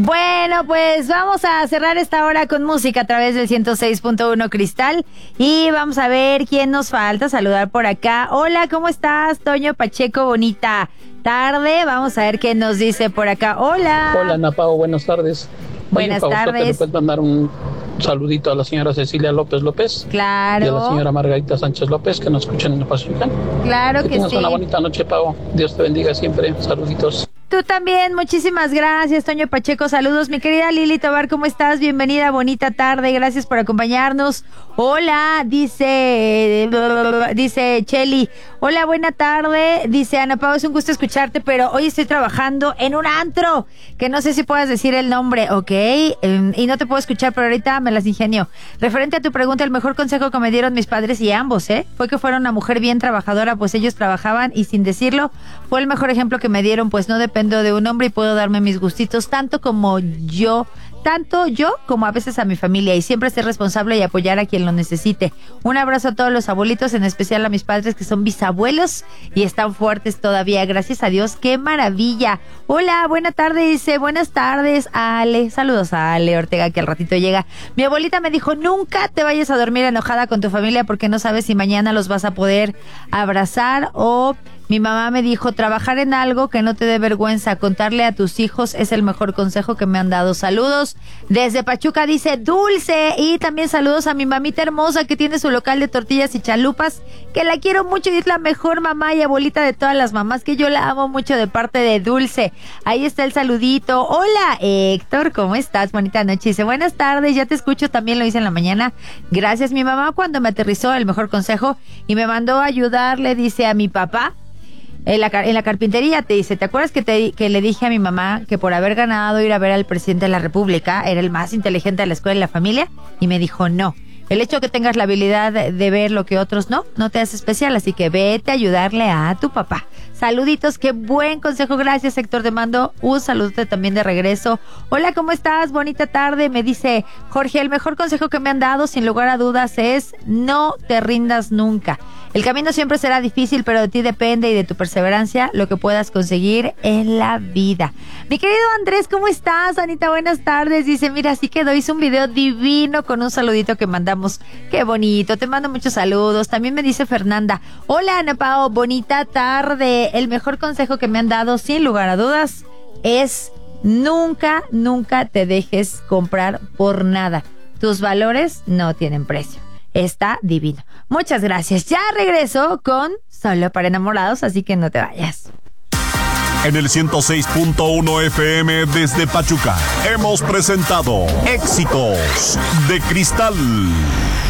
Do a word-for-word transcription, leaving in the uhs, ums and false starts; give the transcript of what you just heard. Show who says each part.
Speaker 1: Bueno, pues vamos a cerrar esta hora con música a través del ciento seis punto uno Cristal y vamos a ver quién nos falta saludar por acá. Hola, ¿cómo estás, Toño Pacheco? Bonita tarde. Vamos a ver qué nos dice por acá. Hola.
Speaker 2: Hola, Ana Pao, buenas tardes.
Speaker 1: Buenas
Speaker 2: Oye,
Speaker 1: tardes.
Speaker 2: ¿le puedes mandar un saludito a la señora Cecilia López López?
Speaker 1: Claro.
Speaker 2: Y a la señora Margarita Sánchez López, que nos escuchan en la Pachuca.
Speaker 1: Claro
Speaker 2: que
Speaker 1: que
Speaker 2: tengas
Speaker 1: sí.
Speaker 2: una bonita noche, Pao. Dios te bendiga siempre. Saluditos.
Speaker 1: Tú también, muchísimas gracias, Toño Pacheco. Saludos, mi querida Lili Tobar, ¿cómo estás? Bienvenida, bonita tarde, gracias por acompañarnos. Hola, dice, dice Cheli. Hola, buena tarde. Dice Ana Pao, es un gusto escucharte, pero hoy estoy trabajando en un antro, que no sé si puedas decir el nombre, ¿ok? Eh, y no te puedo escuchar, pero ahorita me las ingenio. Referente a tu pregunta, el mejor consejo que me dieron mis padres y ambos, ¿eh? Fue que fuera una mujer bien trabajadora, pues ellos trabajaban y sin decirlo, fue el mejor ejemplo que me dieron, pues no depende de un hombre y puedo darme mis gustitos tanto como yo, tanto yo como a veces a mi familia y siempre ser responsable y apoyar a quien lo necesite. Un abrazo a todos los abuelitos, en especial a mis padres que son bisabuelos y están fuertes todavía, gracias a Dios, qué maravilla. Hola, buena tarde, dice, buenas tardes, Ale, saludos a Ale Ortega que al ratito llega. Mi abuelita me dijo, nunca te vayas a dormir enojada con tu familia porque no sabes si mañana los vas a poder abrazar. O mi mamá me dijo, trabajar en algo que no te dé vergüenza, contarle a tus hijos es el mejor consejo que me han dado. Saludos desde Pachuca, dice Dulce, y también saludos a mi mamita hermosa que tiene su local de tortillas y chalupas, que la quiero mucho y es la mejor mamá y abuelita de todas las mamás, que yo la amo mucho de parte de Dulce. Ahí está el saludito. Hola, Héctor, ¿cómo estás? Bonita noche. Dice, buenas tardes, ya te escucho, también lo hice en la mañana. Gracias, mi mamá, cuando me aterrizó el mejor consejo y me mandó a ayudarle, dice, a mi papá. En la, en la carpintería, te dice, ¿te acuerdas que, te, que le dije a mi mamá que por haber ganado ir a ver al presidente de la República era el más inteligente de la escuela y la familia? Y me dijo, no. El hecho de que tengas la habilidad de, de ver lo que otros no, no te hace especial, así que vete a ayudarle a tu papá. Saluditos, qué buen consejo, gracias Héctor, te mando un saludo también de regreso. Hola, ¿cómo estás? Bonita tarde, me dice Jorge, el mejor consejo que me han dado sin lugar a dudas es no te rindas nunca. El camino siempre será difícil, pero de ti depende y de tu perseverancia lo que puedas conseguir en la vida. Mi querido Andrés, ¿cómo estás? Anita, buenas tardes. Dice, mira, así quedó, hizo un video divino con un saludito que mandamos. Qué bonito, te mando muchos saludos. También me dice Fernanda, hola Ana Pao, bonita tarde. El mejor consejo que me han dado, sin lugar a dudas, es nunca, nunca te dejes comprar por nada. Tus valores no tienen precio. Está divino. Muchas gracias. Ya regreso con Solo para Enamorados, así que no te vayas.
Speaker 3: En el ciento seis punto uno F M desde Pachuca hemos presentado Éxitos de Cristal.